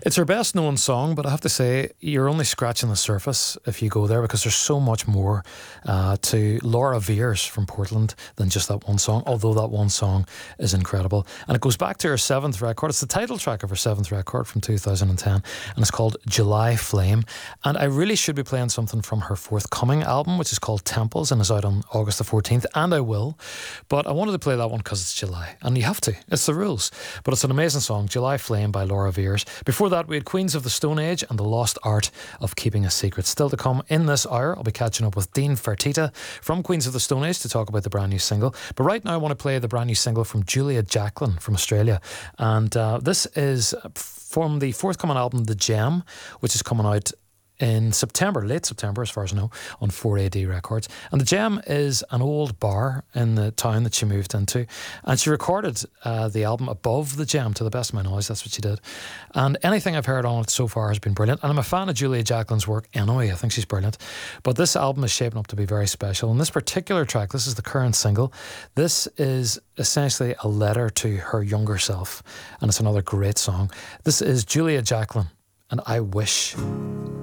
It's her best known song, but I have to say, you're only scratching the surface if you go there, because there's so much more to Laura Veers from Portland than just that one song, although that one song is incredible. And it goes back to her seventh record. It's the title track of her seventh record from 2010, and it's called July Flame. And I really should be playing something from her forthcoming album, which is called Temples and is out on August the 14th, and I will. But I wanted to play that one because it's July, and you have to. It's the rules. But it's an amazing song, July Flame by Laura Veers. Before that, we had Queens of the Stone Age and The Lost Art of Keeping a Secret. Still to come in this hour, I'll be catching up with Dean Fertitta from Queens of the Stone Age to talk about the brand new single. But right now I want to play the brand new single from Julia Jacklin from Australia. And this is from the forthcoming album The Gem, which is coming out in September, late September as far as I know, on 4AD Records. And The Gem is an old bar in the town that she moved into, and she recorded the album above The Gem, to the best of my knowledge. That's what she did, and anything I've heard on it so far has been brilliant, and I'm a fan of Julia Jacklin's work anyway. I think she's brilliant, but this album is shaping up to be very special, and this particular track, this is the current single, this is essentially a letter to her younger self, and it's another great song. This is Julia Jacklin and I Wish.